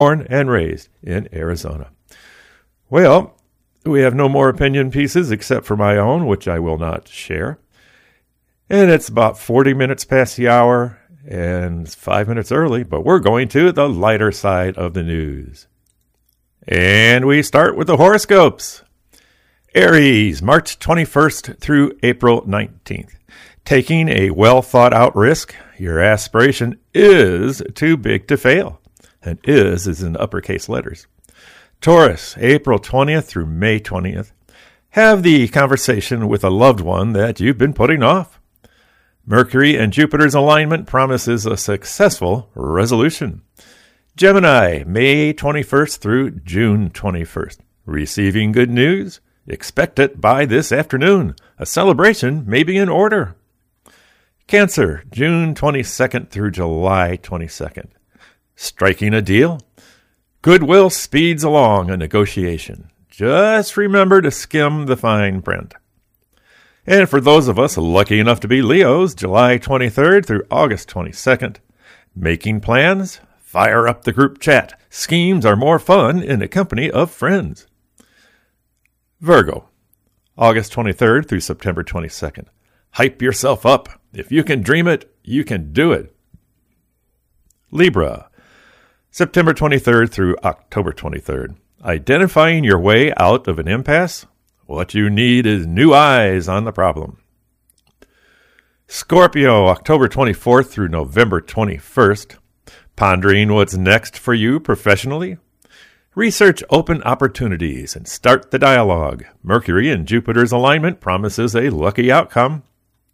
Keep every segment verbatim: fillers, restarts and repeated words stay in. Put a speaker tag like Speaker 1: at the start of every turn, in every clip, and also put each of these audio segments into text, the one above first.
Speaker 1: born and raised in Arizona. Well, we have no more opinion pieces except for my own, which I will not share. And it's about forty minutes past the hour, and it's five minutes early, but we're going to the lighter side of the news. And we start with the horoscopes. Aries, March twenty-first through April nineteenth. Taking a well-thought-out risk, your aspiration is too big to fail. And is is in uppercase letters. Taurus, April twentieth through May twentieth. Have the conversation with a loved one that you've been putting off. Mercury and Jupiter's alignment promises a successful resolution. Gemini, May twenty-first through June twenty-first. Receiving good news? Expect it by this afternoon. A celebration may be in order. Cancer, June twenty-second through July twenty-second. Striking a deal? Goodwill speeds along a negotiation. Just remember to skim the fine print. And for those of us lucky enough to be Leos, July twenty-third through August twenty-second. Making plans? Fire up the group chat. Schemes are more fun in the company of friends. Virgo, August twenty-third through September twenty-second. Hype yourself up. If you can dream it, you can do it. Libra, September twenty-third through October twenty-third. Identifying your way out of an impasse? What you need is new eyes on the problem. Scorpio, October twenty-fourth through November twenty-first. Pondering what's next for you professionally? Research open opportunities and start the dialogue. Mercury and Jupiter's alignment promises a lucky outcome.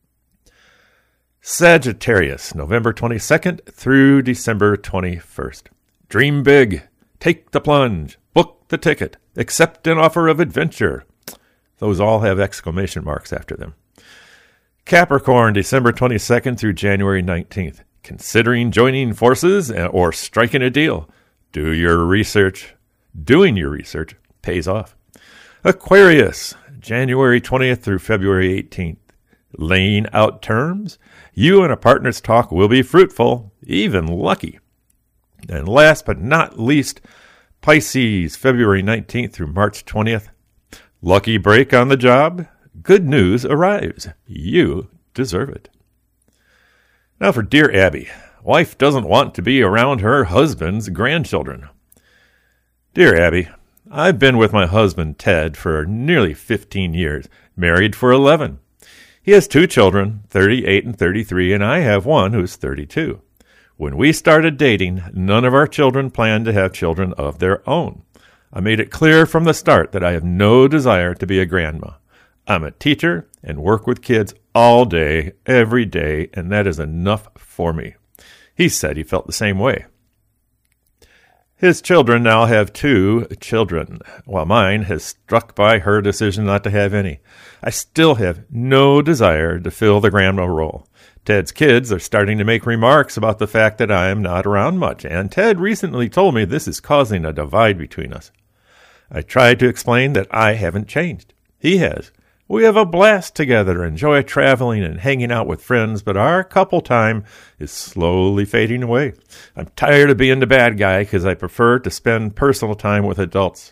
Speaker 1: Sagittarius, November twenty-second through December twenty-first. Dream big. Take the plunge. Book the ticket. Accept an offer of adventure. Those all have exclamation marks after them. Capricorn, December twenty-second through January nineteenth. Considering joining forces or striking a deal. Do your research. Doing your research pays off. Aquarius, January twentieth through February eighteenth. Laying out terms. You and a partner's talk will be fruitful, even lucky. And last but not least, Pisces, February nineteenth through March twentieth. Lucky break on the job. Good news arrives. You deserve it. Now for Dear Abby. Wife doesn't want to be around her husband's grandchildren. Dear Abby, I've been with my husband Ted for nearly fifteen years, married for eleven. He has two children, thirty-eight and thirty-three, and I have one who's thirty-two. When we started dating, none of our children planned to have children of their own. I made it clear from the start that I have no desire to be a grandma. I'm a teacher and work with kids all day, every day, and that is enough for me. He said he felt the same way. His children now have two children, while mine has struck by her decision not to have any. I still have no desire to fill the grandma role. Ted's kids are starting to make remarks about the fact that I am not around much, and Ted recently told me this is causing a divide between us. I tried to explain that I haven't changed. He has. We have a blast together, enjoy traveling and hanging out with friends, but our couple time is slowly fading away. I'm tired of being the bad guy because I prefer to spend personal time with adults.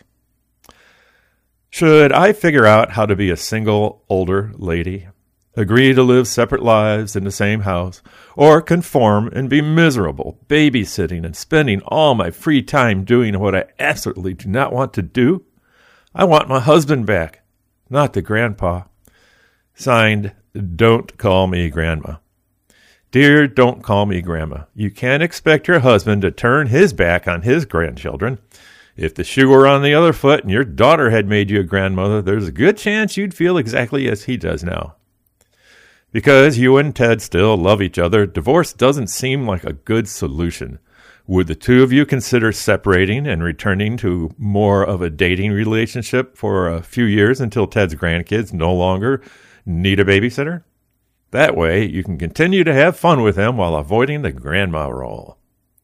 Speaker 1: Should I figure out how to be a single older lady, agree to live separate lives in the same house, or conform and be miserable, babysitting and spending all my free time doing what I absolutely do not want to do? I want my husband back. Not the grandpa. Signed, Don't Call Me Grandma. Dear, don't call me Grandma. You can't expect your husband to turn his back on his grandchildren. If the shoe were on the other foot and your daughter had made you a grandmother, there's a good chance you'd feel exactly as he does now. Because you and Ted still love each other, divorce doesn't seem like a good solution. Would the two of you consider separating and returning to more of a dating relationship for a few years until Ted's grandkids no longer need a babysitter? That way, you can continue to have fun with them while avoiding the grandma role.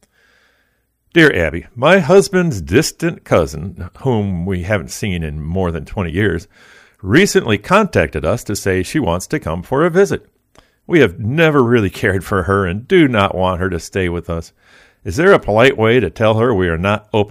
Speaker 1: Dear Abby, my husband's distant cousin, whom we haven't seen in more than twenty years, recently contacted us to say she wants to come for a visit. We have never really cared for her and do not want her to stay with us. Is there a polite way to tell her we are not open